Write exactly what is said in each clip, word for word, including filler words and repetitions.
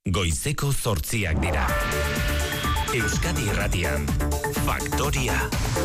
Goizeko zortziak dira. Euskadi Irratian, Faktoria.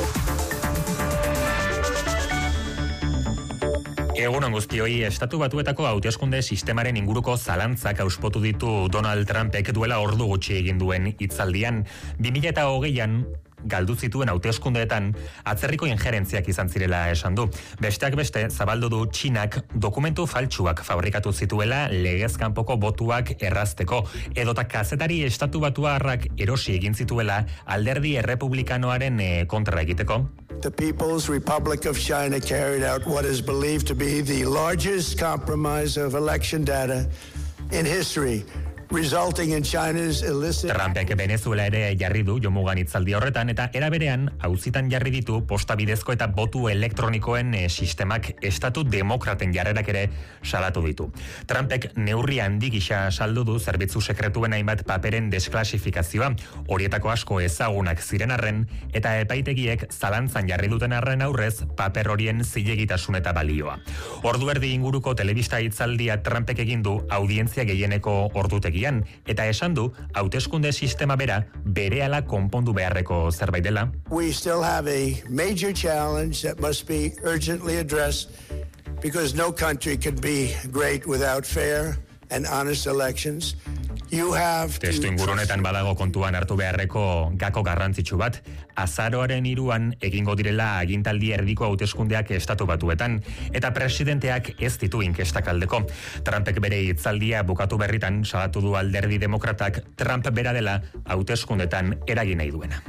Egunon guztioi, Estatu Batuetako hauteskunde sistemaren inguruko zalantzak auspotu ditu Donald Trumpek duela ordu gutxi egin duen hitzaldian. bi mila hogeian galdu zituen hauteskundeetan atzerriko injerentziak izan zirela esan du. Besteak beste, zabaldu du Txinak dokumentu faltsuak fabrikatu zituela legez kanpoko botuak errazteko, edota kazetari Estatu Batuarrak erosi egin zituela alderdi errepublikanoaren eh, kontra egiteko. The People's Republic of China carried out what is believed to be the largest compromise of election data in history, resulting in China's illicit... Trumpek Venezuela ere jarri du jomugan hitzaldi horretan, eta era berean auzitan jarri ditu posta bidezko eta botu elektronikoen e, sistemak estatu demokraten jarrerak ere salatu ditu. Trumpek neurri handi gisa saldu du zerbitzu sekretuen hainbat paperen desklasifikazioa, horietako asko ezagunak ziren arren, eta epaitegiek zalantzan jarri duten arren aurrez paper horien zilegitasun eta balioa. Ordu erdi inguruko telebista hitzaldia Trumpek egin du audientzia gehieneko ordutegi, eta esan du hauteskunde sistema bera berehala konpondu beharreko zerbait dela. We still have a major challenge that must be urgently addressed because no country can be great without fair and honest elections. You have to... Testu ingurunetan badago kontuan hartu beharreko gako garrantzitsu bat, azaroaren hiruan egingo direla agintaldi erdiko hauteskundeak Estatu Batuetan, eta presidenteak ez ditu inkestak aldeko. Trumpek bere hitzaldia bukatu berritan salatu du alderdi demokratak Trump bera dela hauteskundetan eragin nahi duena.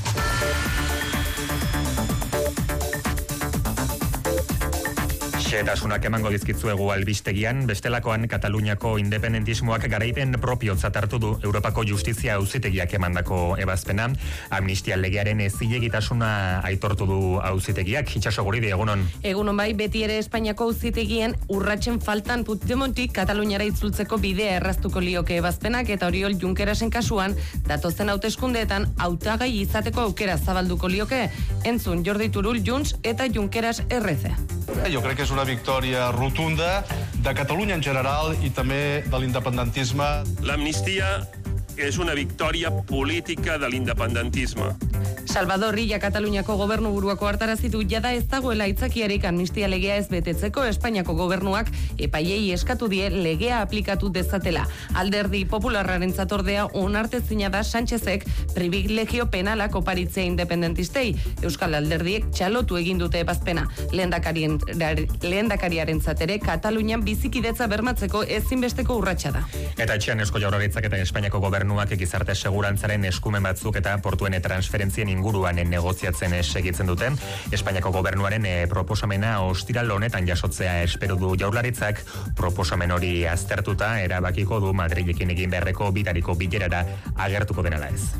Xehetasunak emango dizkitzuegu albistegian, bestelakoan Kataluniako independentismoak garaipen propiotzat hartu du Europako Justizia Auzitegiak emandako ebazpena. Amnistia legearen zilegitasuna aitortu du auzitegiak. Itxaso Guridi, egunon. Egunon bai, beti ere Espainiako auzitegien urratsen faltan Puigdemontik Kataluniara itzultzeko bidea erraztuko lioke ebazpenak, eta Oriol Junquerasen kasuan datozen hauteskundeetan hautagai izateko aukera zabalduko lioke. Entzun Jordi Turull, Junts eta Junqueras R C. Jo crec que és una victòria rotunda de Catalunya en general i també de l'independentisme. L'amnistia és una victòria política de l'independentisme. Salvador Illa Kataluniako gobernu buruako hartarazi du jada ez dagoela aitzakiarik amnistia legea ez betetzeko. Espainiako gobernuak epaiei eskatu die legea aplikatu dezatela. Alderdi popularrarentzat ordea onartezina da Sánchezek privilegio penalak oparitzea independentistei. Euskal alderdiek txalotu egin dute ebazpena. Lehendakarien lehendakariarentzat ere Katalunian bizikidetza bermatzeko ezinbesteko urratsa da. Eta etxean Eusko Jaurlaritzak eta Espainiako gobernuak gizarte segurantzaren eskumen batzuk eta portuen transferentzien inguruan negoziatzen segitzen dute. Espainiako gobernuaren proposamena ostiral honetan jasotzea espero du Jaurlaritzak. Proposamen hori aztertuta erabakiko du Madrilekin egin beharreko bitariko bilerara agertuko denala ez.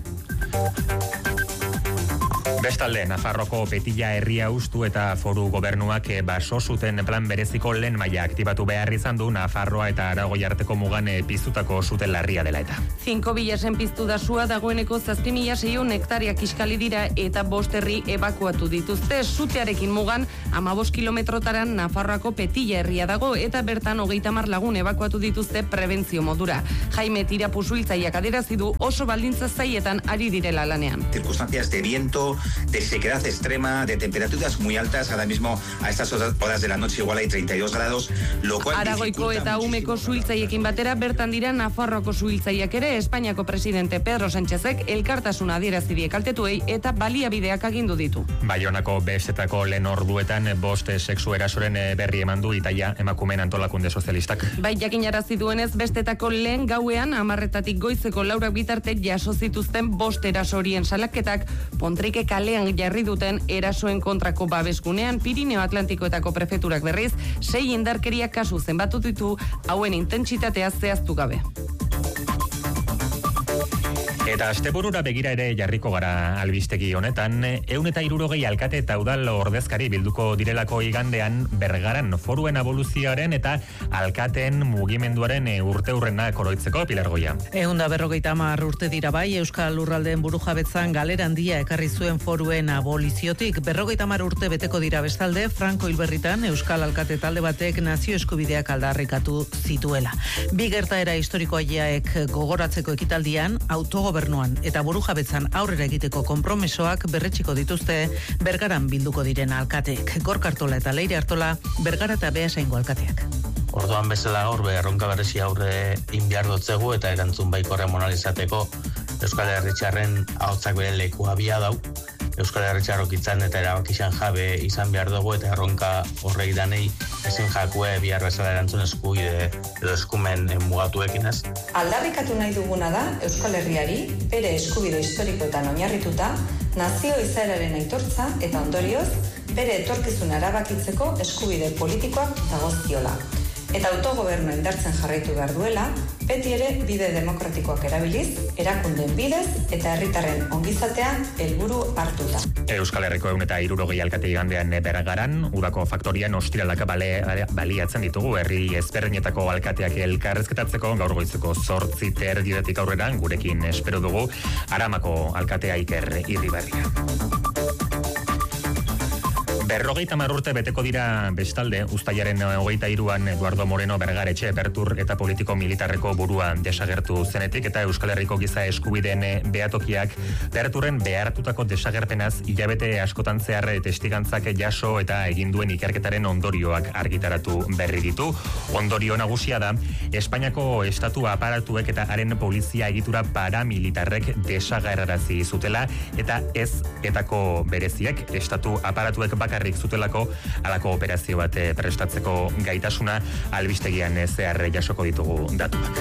Bestalde, Nafarroko Petilla herria ustu eta foru gobernuak baso zuten plan bereziko lehen maila aktibatu behar izan du Nafarroa eta Aragoi arteko mugan piztutako zuten larria dela eta. Cinco bilasen piztu da sua, dagoeneko zazpi mila seiehun hektaria kiskali dira eta bost herri ebakuatu dituzte. Zutearekin mugan hamabost kilometrotaran Nafarroako Petilla herria dago eta bertan hogeita hamar lagun ebakuatu dituzte prebentzio modura. Jaime Tirapuzuiltzaiak adierazi du oso baldintza zailetan ari direla lanean. Circunstancias de viento, de sequedad extrema, de temperaturas muy altas. Ahora mismo a estas horas de la noche igual hay treinta y dos grados, lo cual Aragoiko eta Umeko suhiltzaiekin batera bertan dira Nafarroako suhiltzaiak ere. Espainiako presidente Pedro Sánchezek elkartasuna adierazi die kaltetuei eta baliabideak agindu ditu. Baionako bestetako lehen orduetan bost sexu erasoren berri eman du Itaia emakumeen antolakunde sozialistak. Bai, jakinarazi duenez bestetako lehen gauean hamarretatik goizeko laurak bitarte jaso zituzten bost erasorien salaketak Pontrike kalean jarri duten erasoen kontrako babesgunean. Pirineo Atlantikoetako prefeturak berriz sei indarkeria kasu zenbatu ditu, hauen intentsitatea zehaztu gabe. Eta asteburura begira ere jarriko gara albistegi honetan, ehun eta hirurogei alkate eta udal ordezkari bilduko direlako igandean Bergaran foruen aboluzioaren eta alkateen mugimenduaren urte hurrena koroitzeko. Pilar Goia. Ehun da berrogeita hamar urte dira bai, Euskal Lurraldeen burujabetzan galera handia ekarri zuen foruen aboliziotik. Berrogeita hamar urte beteko dira bestalde, Franco hilberritan Euskal Alkate talde batek nazio eskubideak aldarrikatu zituela. Bi gertaera historikoaiek gogoratzeko ekitaldian, autogobernuan eta burujabetzan aurrera egiteko konpromesoak berretxiko dituzte Bergaran bilduko diren alkateek. Gorka Artola eta Leire Artola, Bergara eta Beasaingo alkateak. Orduan bezala gaur erronka berezi aurre inbiar dotzegu eta erantzun baikorra monalizateko Euskal Herritxarren ahotsak bere lekua bia dau. Euskal Herritxarrok itzan eta erabakizan jabe izan behar dugu eta erronka horrei danei ezin jakue bihar bezala erantzun eskubide edo eskumen mugatuekin ez. Aldarrikatu nahi duguna da Euskal Herriari bere eskubide historikoetan oinarrituta nazio izaeraren aitortza eta ondorioz bere etorkizun erabakitzeko eskubide politikoak dagozkiola. Eta autogobernu indartzen jarraitu behar duela, beti ere bide demokratikoak erabiliz, erakundeen bidez eta herritarren ongizatea helburu hartuta. Euskal Herriko ehun eta hirurogei alkate igandean Bergaran, udako faktorian ostiralak bale, baliatzen ditugu herri ezberdinetako alkateak elkarrezketatzeko gaur goizeko zortzi terdiretik aurrera gurekin espero dugu Aramako alkatea Iker Irribarria. Berrogeita hamar urte beteko dira bestalde, uztailaren hogeita hiruan Eduardo Moreno Bergaretxe Pertur eta politiko militarreko burua desagertu zenetik eta Euskal Herriko giza eskubideen behatokiak Perturren behartutako desagerpenaz hilabete askotan zehar testigantzak jaso eta egin duen ikerketaren ondorioak argitaratu berri ditu. Ondorio nagusia da, Espainiako estatu aparatuek eta haren polizia egitura paramilitarrek desagerrarazi zutela eta ez etako bereziek estatu aparatuek bakar zutelako alako operazio bat prestatzeko gaitasuna albistegian zehar jasoko ditugu datuak.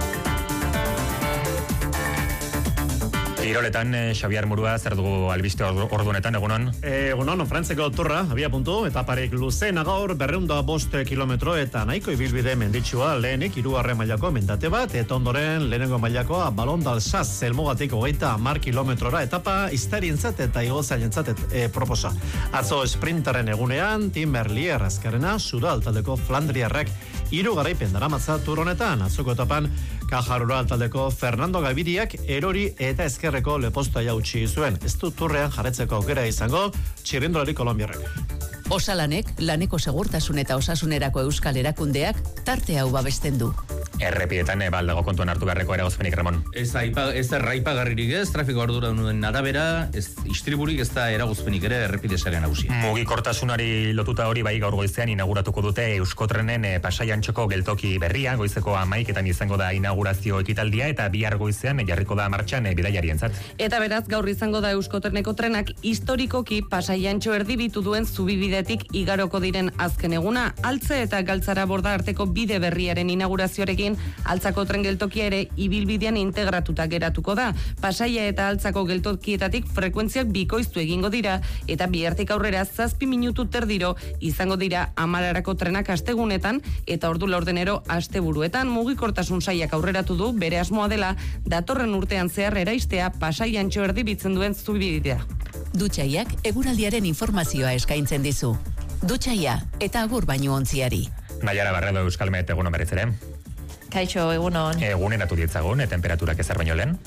Kiroletan, Xabiar Murua, zer dugu albiste ordunetan, egunon? Egunon, Frantzeko turra, abia puntu, eta parek luzena gaur, berreunda bost kilometro eta nahiko ibilbide menditsua lehenik hirugarren mailako mendate bat, eta ondoren lehenengo mailakoa balondal saz zelmugatik hogeita hamar kilometrora etapa iztarientzat eta igozailentzat e, proposa. Atzo sprinteren egunean, Tim Merlier azkarena, Sudal taldeko Flandriarrek hiru garaipen daramatza tur honetan, atzoko etapan Kajarura taldeko Fernando Gaviriak erori eta ezkerreko leposta jautsi zuen. Ez du turrean jarretzeko aukera izango txirrindolari kolombiarrek. Osalanek, laneko segurtasun eta osasunerako euskal erakundeak tarte hau babesten du. Errepidetan baldago kontuan hartu beharreko eragozpenik, Ramon. Ez aipa, ez erraipagarririk ez, trafiko ardura duen arabera, ez istriburik ez da eragozpenik ere errepide sare nagusia. Mugikortasunari lotuta hori bai gaur goizean inauguratuko dute Euskotrenen Pasaiantxoko geltoki berria, goizeko hamaiketan izango da inaugurazio ekitaldia eta bihar goizean jarriko da martxan bidaiarientzat. Eta beraz gaur izango da Euskotreneko trenak historikoki Pasaiantxo erdibitu duen zubibidetik igaroko diren azken eguna, Altze eta Galtzara borda arteko bide berriaren inaugurazioarekin Altzako tren geltokia ere ibilbidean integratuta geratuko da. Pasaia eta Altzako geltokietatik frekuentziak bikoiztu egingo dira eta bihartik aurrera zazpi minutu terdiro izango dira Amararako trenak astegunetan eta ordu laurdenero asteburuetan. Mugikortasun sailak aurreratu du bere asmoa dela datorren urtean zehar eraistea Pasaiantxo erdibitzen duen zubidea. Dutxaiak eguraldiaren informazioa eskaintzen dizu. Dutxaia eta agur baino ontziari. Naiara Barredo, Euskalmet, egunon berriz ere. Kaixo, egunon. Eguneratu dietzagun, temperaturak ezer baino lehen.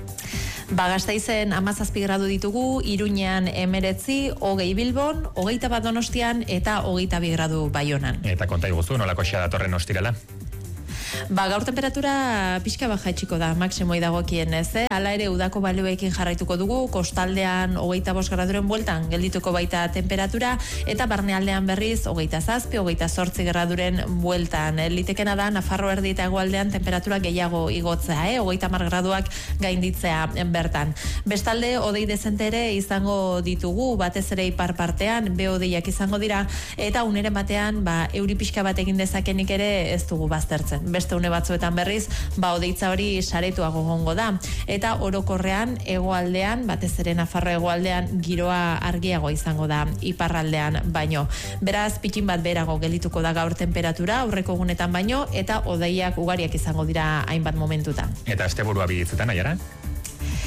Ba, Gasteizen hamazazpi gradu ditugu, Iruñean emeretzi, hogei Bilbon, hogeita bat Donostian eta hogeita bi gradu Baionan. Eta konta iguzu, nolako xea datorren ostirala? Ba, gaur temperatura pixka baja etxiko da, maksimoi dagokien ez, eh? Hala ere udako balioekin jarraituko dugu, kostaldean hogeita bost graduren bueltan geldituko baita temperatura, eta barnealdean berriz hogeita zazpi, hogeita zortzi graduren bueltan. Litekena da, Nafarro erdi eta hegoaldean temperatura gehiago igotzea, eh? hogeita hamar graduak gainditzea bertan. Bestalde, hodei dezente ere izango ditugu, batez ere ipar partean, behodeiak izango dira, eta uneren batean, ba, euri pixka bat egin dezakenik ere ez dugu baztertzen. Beste une batzuetan berriz, ba, hodeitza hori saretuago gongo da. Eta orokorrean, hegoaldean, batez ere Nafarro hegoaldean, giroa argiago izango da iparraldean baino. Beraz, pitxin bat berago gelituko da gaur temperatura, aurreko egunetan baino, eta hodeiak ugariak izango dira hainbat momentutan. Eta asteburua biditzetan, Aiara?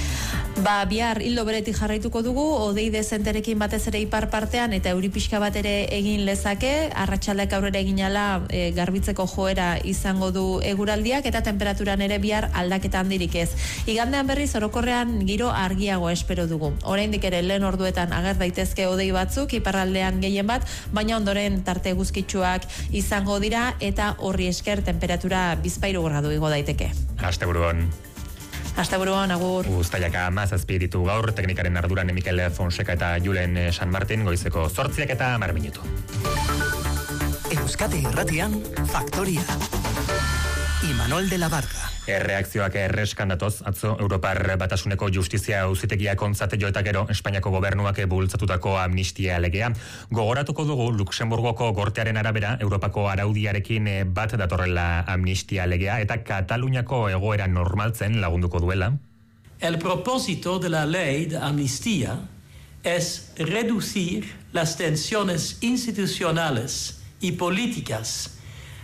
Ba, bihar hildo beretik jarraituko dugu, hodei dezenterekin batez ere ipar partean eta euri pixka bat ere egin lezake, arratsaldeak aurrera eginala e, garbitzeko joera izango du eguraldiak eta temperaturan ere bihar aldaketa handirik ez. Igandean berriz orokorrean giro argiago espero dugu. Oraindik ere lehen orduetan ager daitezke hodei batzuk iparraldean gehien bat, baina ondoren tarte eguzkitsuak izango dira eta horri esker temperatura bizpahiru gradu igo daiteke. Asteburuan. Asteburuan, agur. Uztailaka hamazazpi ditu gaur, teknikaren arduran Mikel Fonseca eta Julen San Martin, goizeko zortziak eta hamar minutu. Euskadi Irratian, Faktoria. Imanol de la Barca. Erreakzioak erreskandatoz, atzo Europar Batasuneko Justizia Auzitegiak ontzat jo eta gero Espainiako gobernuak bultzatutako amnistia legea. Gogoratuko dugu Luxemburgoko gortearen arabera Europako araudiarekin bat datorrela amnistia legea eta Kataluniako egoera normaltzen lagunduko duela. El propósito de la ley de amnistía es reducir las tensiones institucionales y políticas,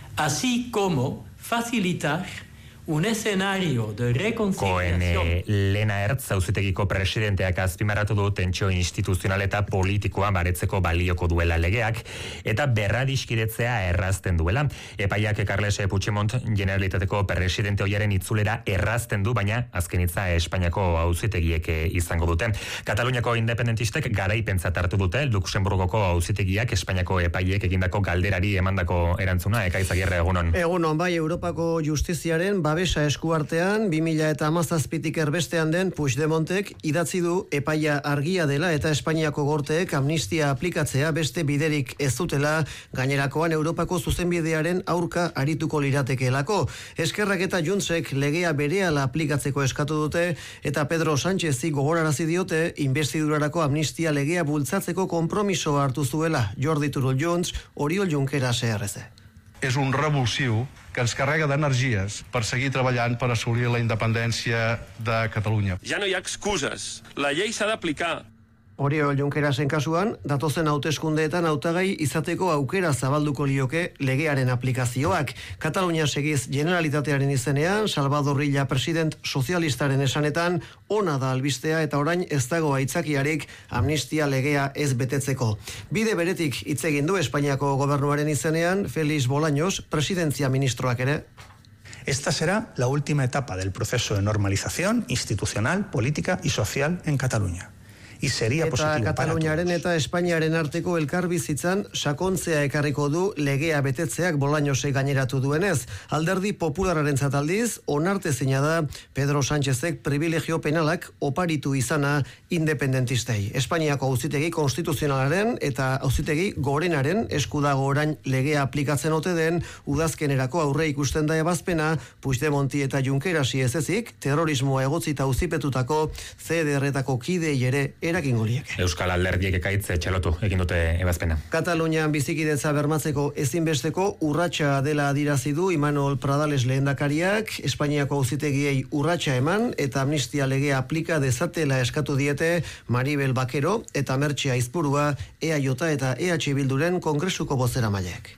así como facilitar un escenario de reconciliación. Koen Lena Ertz auzitegiko presidenteak azpimarratu du tentsio instituzional eta politikoa baretzeko balioko duela legeak eta berradiskidetzea errazten duela. Epaiak Carles Puigdemont Generalitateko presidente ohiaren itzulera errazten du, baina azken hitza Espainiako auzitegiek izango dute. Kataluniako independentistek garaipentzat hartu dute Luxemburgoko auzitegiak Espainiako epaiek egindako galderari emandako erantzuna. Ekaizagirre, egunon. Egunon, bai, Europako justiziaren babesa eskuartean, bi mila hamazazpitik erbestean den Puigdemontek idatzi du epaia argia dela eta Espainiako gorteek amnistia aplikatzea beste biderik ez dutela, gainerakoan Europako zuzenbidearen aurka arituko liratekeelako. Eskerrak eta Juntsek legea berehala aplikatzeko eskatu dute eta Pedro Sánchezi gogorarazi diote investidurarako amnistia legea bultzatzeko konpromisoa hartu zuela. Jordi Turull Junts, Oriol Junqueras E R C. És un revulsiu que ens carrega d'energies per seguir treballant per assolir la independència de Catalunya. Ja no hi ha excuses. La llei s'ha d'aplicar. Oriol Junquerasen kasuan, datozen hauteskundeetan hautagai izateko aukera zabalduko lioke legearen aplikazioak. Katalunia segiz Generalitatearen izenean, Salvador Illa president sozialistaren esanetan, ona da albistea eta orain ez dago aitzakiarik amnistia legea ez betetzeko. Bide beretik hitz egin du Espainiako gobernuaren izenean, Félix Bolaños, presidentzia ministroak ere. Esta será la última etapa del proceso de normalización institucional, política y social en Cataluña. Y sería eta positivo Kataluniaren para eta Espainiaren arteko elkarbizitzan sakontzea ekarriko du legea betetzeak Bolañosek gaineratu duenez. Alderdi populararentzat aldiz, onartezina da Pedro Sánchezek privilegio penalak oparitu izana independentistei. Espainiako auzitegi konstituzionalaren eta auzitegi gorenaren eskudago orain legea aplikatzen ote den udazkenerako aurre ikusten da ebazpena Puigdemonti eta Junquerasi ez ezik, terrorismoa egotzita auzipetutako C D R-etako kidei ere erakingo lieke. Euskal Alderdiek ekaitze txalotu egin dute ebazpena. Katalunian bizikidetza bermatzeko ezinbesteko urratsa dela adirazi du Imanol Pradales lehendakariak, Espainiako auzitegiei urratsa eman eta amnistia legea aplika dezatela eskatu diete Maribel Bakero eta Mertxe Aizpurua E A J eta E H Bilduren kongresuko bozeramaileek.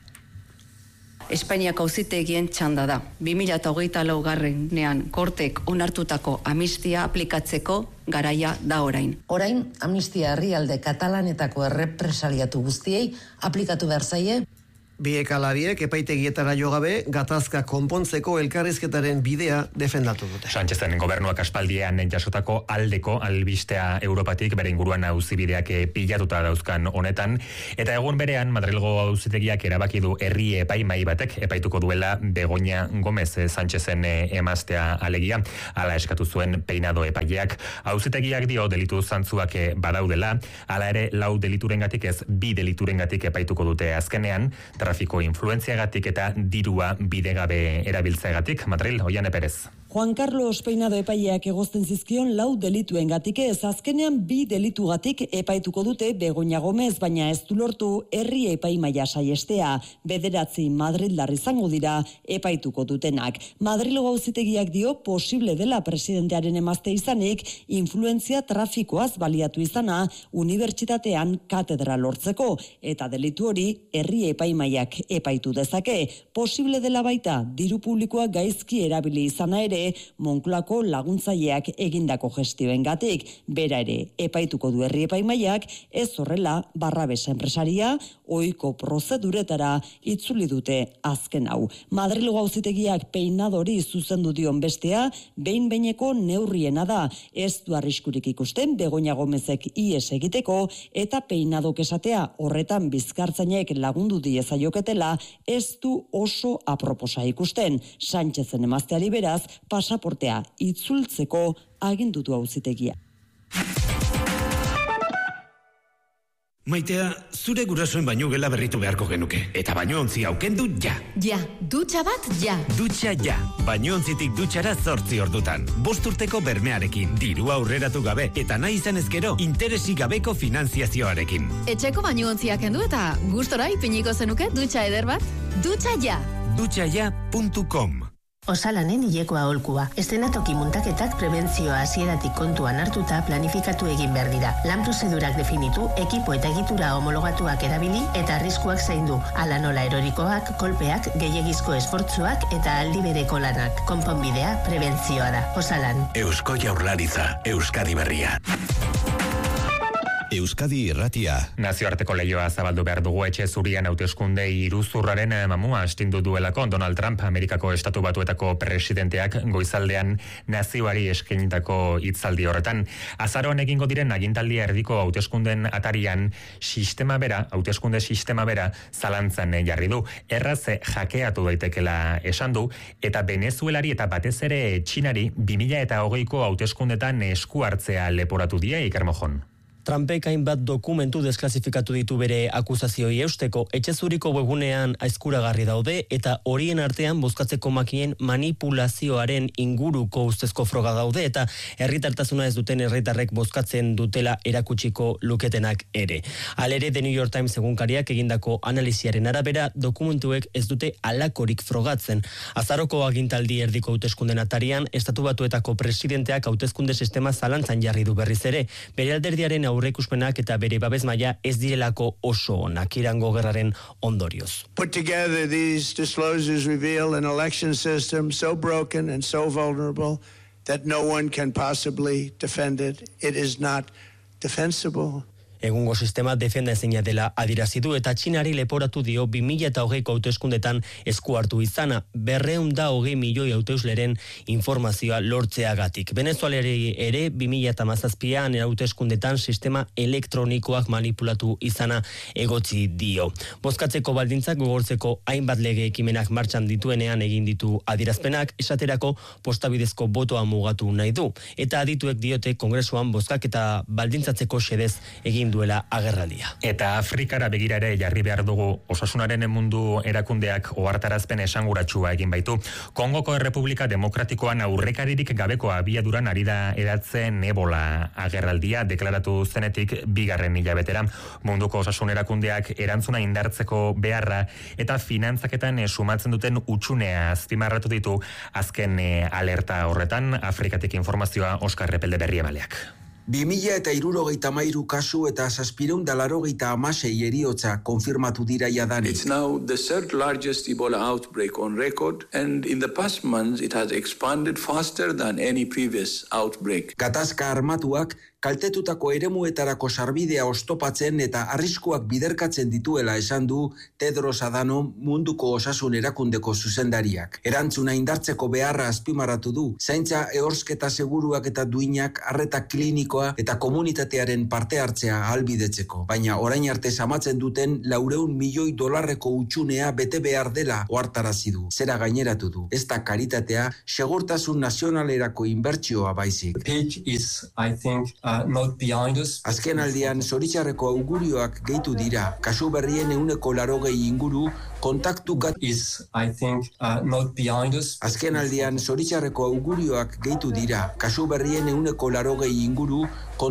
Espainiako auzitegien txanda da. bi mila hogeita laugarrenean kortek onartutako amnistia aplikatzeko garaia da orain. Orain, amnistia herrialde katalanetako errepresaliatu guztiei aplikatu behar zaie. Biek alabiek epaitegietara jo gabe gatazka konpontzeko elkarrizketaren bidea defendatu dute. Sánchezen gobernuak aspaldian jasotako aldeko albistea Europatik bere inguruan auzibideak pilatuta dauzkan honetan eta egun berean Madrilgo auzitegiak erabaki du herri epaimai batek epaituko duela Begoña Gómez Sánchezen emaztea alegia, hala eskatu zuen peinado epaileak. Auzitegiak dio delitu zantzuak badaudela, hala ere lau deliturengatik ez bi deliturengatik epaituko dute azkenean, trafiko influenziagatik eta dirua bidegabe erabiltzeagatik. Madril, Oiane Perez. Juan Carlos Peinado epaileak egozten zizkion lau delituengatik ez, azkenean bi delitugatik epaituko dute Begoña Gómez, baina ez du lortu herri epaimaia saiestea. Bederatzi Madrildar izango dira epaituko dutenak. Madrilgo auzitegiak dio posible dela presidentearen emazte izanik influentzia trafikoaz baliatu izana unibertsitatean katedra lortzeko eta delitu hori herri epaimaiak epaitu dezake. Posible dela baita diru publikoa gaizki erabili izana ere dute Moncloako laguntzaileak egindako gestioengatik. Bera ere epaituko du herri epaimaiak, ez horrela Barrabes enpresaria ohiko prozeduretara itzuli dute azken hau. Madrilgo auzitegiak peinadori zuzendu dion bestea, behin-behineko neurriena da, ez du arriskurik ikusten Begoña Gomezek ies egiteko eta peinadok esatea horretan bizkartzainek lagundu diezaioketela ez du oso aproposa ikusten. Sánchezen emazteari beraz pasaportea itzultzeko agindutu auzitegia. Maitea, zure gurasoen baino gela berritu beharko genuke. Eta baino ontzi aukendu ja. Ja, dutxa bat ja. Dutxa ja. Baino ontzitik dutxara zortzi ordutan. Bost urteko bermearekin, dirua aurreratu gabe, eta nahi izan ezkero, interesik gabeko finanziazioarekin. Etxeko baino ontziak kendu eta gustora ipiniko zenuke dutxa eder bat? Dutxa ja. dutxa ja puntu com. Osalanen hileko aholkua. Eszenatoki muntaketak prebentzioa hasieratik kontuan hartuta planifikatu egin behar dira. Lan prozedurak definitu, ekipo eta egitura homologatuak erabili eta arriskuak zaindu. Hala nola erorikoak, kolpeak, gehiegizko esfortzuak eta aldi bereko lanak. Konponbidea prebentzioa da. Osalan. Eusko Jaurlaritza, Euskadi Berria. Euskadi Irratia. Nazioarteko leioa zabaldu behar dugu etxe zurian hauteskunde iruzurraren mamua astindu duelako Donald Trump, Amerikako Estatu Batuetako presidenteak goizaldean nazioari eskainitako hitzaldi horretan. Azaroan egingo diren agintaldia erdiko hauteskunden atarian sistema bera, hauteskunde sistema bera zalantzan jarri du. Erraz jakeatu daitekela esan du, eta Venezuelari eta batez ere Txinari bi mila hogeiko hauteskundetan esku hartzea leporatu die Iker Mojon. Trumpek hainbat dokumentu desklasifikatu ditu bere akusazioi eusteko, etxezuriko webgunean aizkuragarri daude eta horien artean bozkatzeko makinen manipulazioaren inguruko ustezko froga daude eta herritartasuna ez duten herritarrek bozkatzen dutela erakutsiko luketenak ere. Halere The New York Times egunkariak egindako analiziaren arabera dokumentuek ez dute alakorik frogatzen. Azaroko agintaldi erdiko hauteskunden atarian, Estatu Batuetako presidenteak hauteskunde sistema zalantzan jarri du berriz ere, bere alderdiaren aurreikuspenak eta bere babes maila ez direlako oso onak Irango gerraren ondorioz. Put together these disclosures reveal an election system so broken and so vulnerable that no one can possibly defend it. It is not defensible. Egungo sistema defenda ezina dela adirazi du eta Txinari leporatu dio bi mila hogeiko hauteskundetan esku hartu izana, berrehun eta hogei milioi hautesleren informazioa lortzeagatik. Venezueleri ere bi mila hamazazpian hauteskundetan sistema elektronikoak manipulatu izana egotzi dio. Bozkatzeko baldintzak gogortzeko hainbat lege ekimenak martxan dituenean egin ditu adirazpenak, esaterako postabidezko botoa mugatu nahi du. Eta adituek diote Kongresuan bozkak eta baldintzatzeko xedez egin duela agerraldia. Eta Afrikara begira ere jarri behar dugu osasunaren mundu erakundeak ohartarazpen esanguratsua egin baitu. Kongoko Errepublika Demokratikoan aurrekaririk gabeko abiaduran ari da edatzen Ebola agerraldia deklaratu zenetik bigarren hilabetera. Munduko osasun erakundeak erantzuna indartzeko beharra eta finantzaketan sumatzen duten utxunea azpimarratu ditu azken alerta horretan. Afrikatik informazioa Oskar Repelde Berriemaleak. bi mila eta hirurogeita hamairu kasu eta zazpiehun eta laurogeita hamasei heriotza konfirmatu dira jadanik. It's now the third largest Ebola outbreak on record, and in the past months it has expanded faster than any previous outbreak. Gatazka armatuak kaltetutako eremuetarako sarbidea oztopatzen eta arriskuak biderkatzen dituela esan du Tedros Adhanom Munduko Osasun Erakundeko zuzendariak. Erantzuna indartzeko beharra azpimarratu du, zaintza ehorsketa seguruak eta duinak, arreta klinikoa eta komunitatearen parte hartzea ahalbidetzeko. Baina orain arte samatzen duten laurehun milioi dolarreko utxunea bete behar dela ohartarazi du. Zera gaineratu du. Ez da karitatea, segurtasun nazionalerako inbertsioa baizik. Is, I think, uh, not behind us. Azken aldian zoritxarreko augurioak gehitu dira. Kasu berrien ehuneko laurogei inguru kontaktukat is, I think, uh, not behind us. Azken aldian zoritxarreko augurioak gehitu dira. Kasu berrien ehuneko laurogei inguru